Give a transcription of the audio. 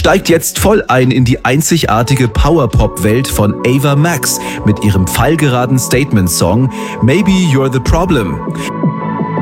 steigt jetzt voll ein in die einzigartige Power-Pop-Welt von Ava Max mit ihrem pfeilgeraden Statement-Song Maybe You're the Problem.